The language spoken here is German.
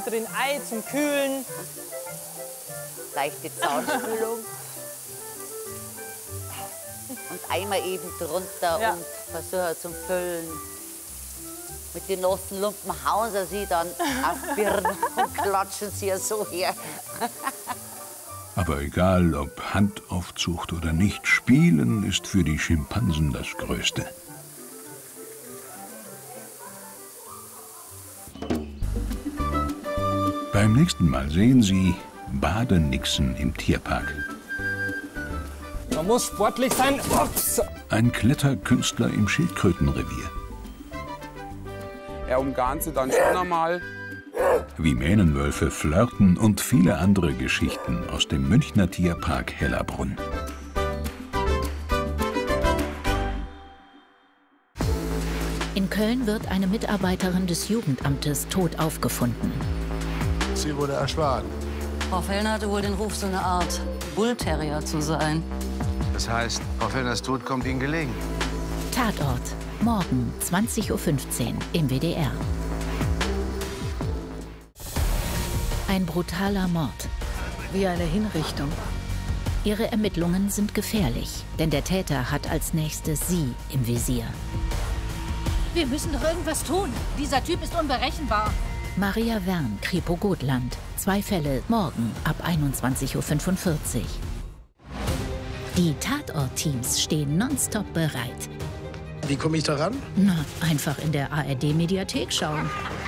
Drin Ei zum Kühlen. Leichte Zahnspülung. Und einmal eben drunter Ja. und versuchen zum Füllen. Mit den nassen Lumpen hauen sie sich dann auf die Birne und klatschen sie ja so her. Aber egal, ob Handaufzucht oder nicht, Spielen ist für die Schimpansen das Größte. Beim nächsten Mal sehen Sie Badenixen im Tierpark. Man muss sportlich sein. Ups. Ein Kletterkünstler im Schildkrötenrevier. Er umgarnt sie dann schon einmal. Wie Mähnenwölfe flirten und viele andere Geschichten aus dem Münchner Tierpark Hellerbrunn. In Köln wird eine Mitarbeiterin des Jugendamtes tot aufgefunden. Sie wurde erschlagen. Frau Fellner hatte wohl den Ruf, so eine Art Bullterrier zu sein. Das heißt, Frau Fellners Tod kommt Ihnen gelegen. Tatort. Morgen 20:15 Uhr im WDR. Ein brutaler Mord. Wie eine Hinrichtung. Ihre Ermittlungen sind gefährlich, denn der Täter hat als nächstes sie im Visier. Wir müssen doch irgendwas tun. Dieser Typ ist unberechenbar. Maria Wern, Kripo Gotland. 2 Fälle morgen ab 21:45 Uhr. Die Tatort-Teams stehen nonstop bereit. Wie komme ich daran? Na, einfach in der ARD-Mediathek schauen.